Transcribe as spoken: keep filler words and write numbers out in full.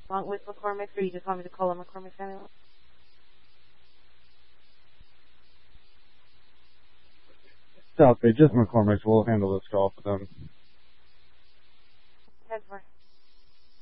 along with McCormick, or you just want me to call him McCormick Samuel? South Bay, just McCormick's. We'll handle this call for them. ten four.